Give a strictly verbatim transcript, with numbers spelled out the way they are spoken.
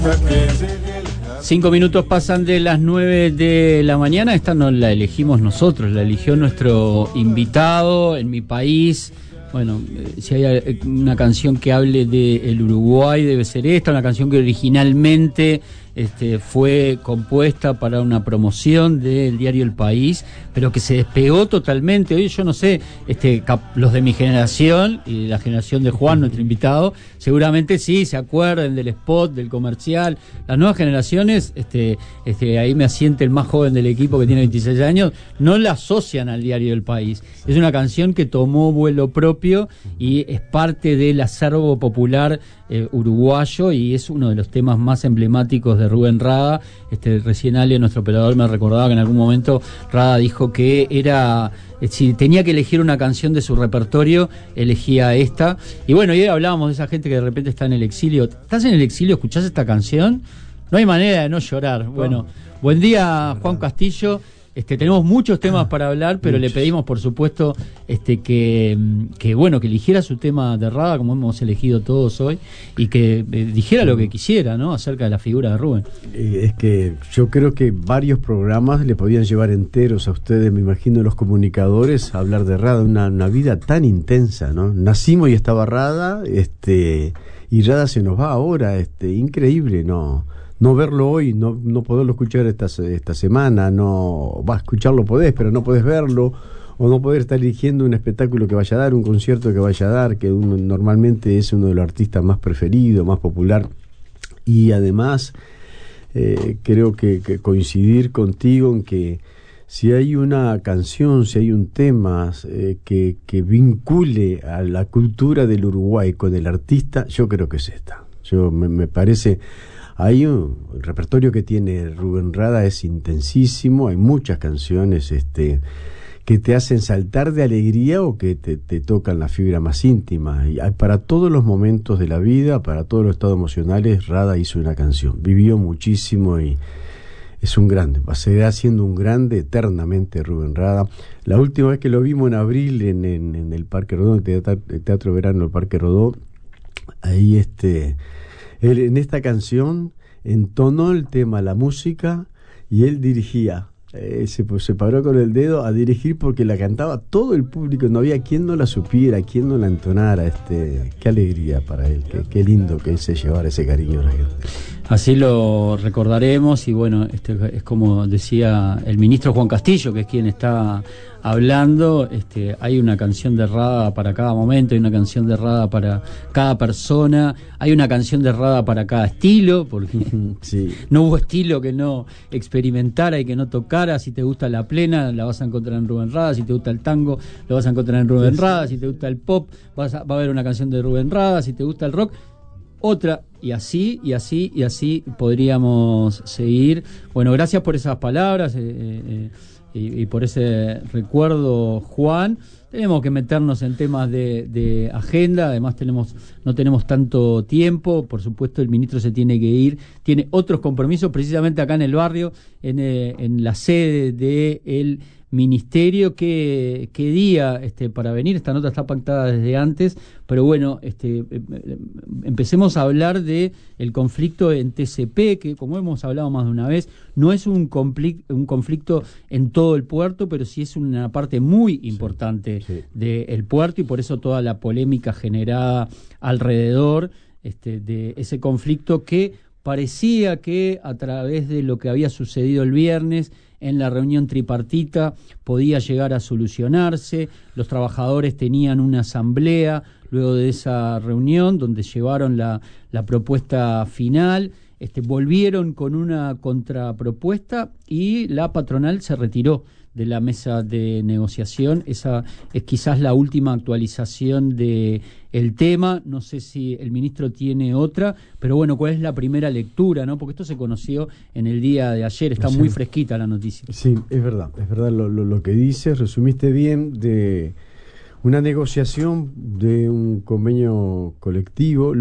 Cinco minutos pasan de las nueve de la mañana. Esta no la elegimos nosotros, la eligió nuestro invitado. En mi país, bueno, eh, si hay una canción que hable del Uruguay debe ser esta, una canción que originalmente este, fue compuesta para una promoción del diario El País, pero que se despegó totalmente. Hoy yo no sé, este, cap- los de mi generación y la generación de Juan, nuestro invitado, seguramente sí se acuerden del spot, del comercial. Las nuevas generaciones, este, este, ahí me asiente el más joven del equipo que tiene veintiséis años, no la asocian al diario El País. Es una canción que tomó vuelo propio y es parte del acervo popular eh, uruguayo, y es uno de los temas más emblemáticos de Rubén Rada. Este, recién Ale, nuestro operador, me recordaba que en algún momento Rada dijo que era, si tenía que elegir una canción de su repertorio, elegía esta. Y bueno, y hoy hablábamos de esa gente que de repente está en el exilio. ¿Estás en el exilio? ¿Escuchás esta canción? No hay manera de no llorar. Bueno, buen día, Juan Castillo. Este, tenemos muchos temas para hablar, pero muchos. Le pedimos, por supuesto, este, que, que bueno, que eligiera su tema de Rada, como hemos elegido todos hoy, y que eh, dijera lo que quisiera, ¿no?, acerca de la figura de Rubén. Eh, es que yo creo que varios programas le podían llevar enteros a ustedes, me imagino, los comunicadores, a hablar de Rada, una, una vida tan intensa, ¿no? Nacimos y estaba Rada, este, y Rada se nos va ahora, este, increíble, ¿no? No verlo hoy, no, no poderlo escuchar esta, esta semana, no va a escucharlo podés, pero no podés verlo, o no poder estar eligiendo un espectáculo que vaya a dar, un concierto que vaya a dar, que uno, normalmente es uno de los artistas más preferidos, más popular. Y además eh, creo que, que coincidir contigo en que si hay una canción, si hay un tema eh, que, que vincule a la cultura del Uruguay con el artista, yo creo que es esta. Yo me, me parece... Hay un el repertorio que tiene Rubén Rada es intensísimo, hay muchas canciones este, que te hacen saltar de alegría o que te, te tocan la fibra más íntima. Y hay, para todos los momentos de la vida, para todos los estados emocionales, Rada hizo una canción, vivió muchísimo y es un grande, va a seguir siendo un grande eternamente Rubén Rada. La última vez que lo vimos en abril en, en, en el Parque Rodó, el Teatro, el Teatro Verano del Parque Rodó, ahí este... Él, en esta canción entonó el tema, la música, y él dirigía. Eh, se, se paró con el dedo a dirigir porque la cantaba todo el público, no había quien no la supiera, quien no la entonara. Este, qué alegría para él, qué, qué lindo que él se llevara ese cariño a la gente. Así lo recordaremos. Y bueno, este es como decía el ministro Juan Castillo, que es quien está hablando, este, hay una canción de Rada para cada momento, hay una canción de Rada para cada persona, hay una canción de Rada para cada estilo, porque sí. No hubo estilo que no experimentara y que no tocara. Si te gusta la plena, la vas a encontrar en Rubén Rada. Si te gusta el tango, lo vas a encontrar en Rubén sí. Rada. Si te gusta el pop, vas a, va a haber una canción de Rubén Rada. Si te gusta el rock, otra, y así, y así, y así podríamos seguir. Bueno, gracias por esas palabras eh, eh, y, y por ese recuerdo, Juan. Tenemos que meternos en temas de, de agenda, además tenemos no tenemos tanto tiempo. Por supuesto, el ministro se tiene que ir, tiene otros compromisos, precisamente acá en el barrio, en, eh, en la sede del ministerio. ¿Qué, qué día este, para venir? Esta nota está pactada desde antes, pero bueno, este, empecemos a hablar de el conflicto en T C P, que como hemos hablado más de una vez, no es un conflicto, un conflicto en todo el puerto, pero sí es una parte muy importante sí, sí. del puerto, y por eso toda la polémica generada alrededor este, de ese conflicto, que parecía que a través de lo que había sucedido el viernes en la reunión tripartita podía llegar a solucionarse. Los trabajadores tenían una asamblea luego de esa reunión donde llevaron la, la propuesta final, este, volvieron con una contrapropuesta y la patronal se retiró de la mesa de negociación. Esa es quizás la última actualización de el tema. No sé si el ministro tiene otra, pero bueno, ¿cuál es la primera lectura, no? Porque esto se conoció en el día de ayer, está sí. muy fresquita la noticia. Sí, es verdad, es verdad lo, lo, lo que dices, resumiste bien, de una negociación de un convenio colectivo.